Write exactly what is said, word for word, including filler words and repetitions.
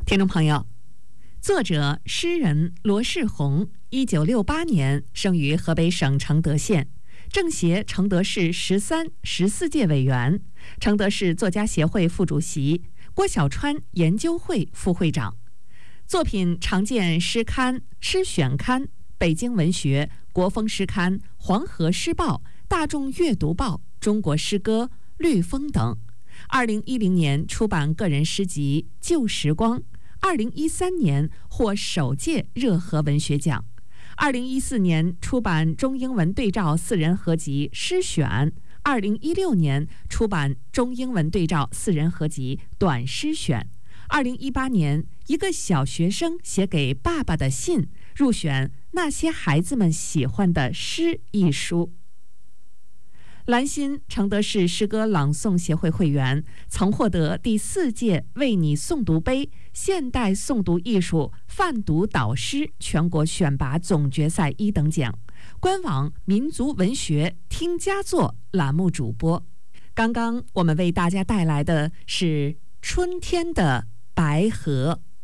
听众朋友，作者诗人罗世宏，一九六八年生于河北省承德县，政协承德市十三、十四届委员，承德市作家协会副主席，郭小川研究会副会长。作品常见诗刊、诗选刊、北京文学、国风诗刊、黄河诗报、大众阅读报、中国诗歌、绿风等。二零一零年出版个人诗集《旧时光》，二零一三年获首届热河文学奖，二零一四年出版中英文对照四人合集《诗选》，二零一六年出版中英文对照四人合集《短诗选》，二零一八年一个小学生写给爸爸的信入选那些孩子们喜欢的诗一书。兰心承德市诗歌朗诵协会会员，曾获得第四届为你诵读杯现代诵读艺术泛读导师全国选拔总决赛一等奖，官网民族文学听佳作栏目主播。刚刚我们为大家带来的是春天的白河。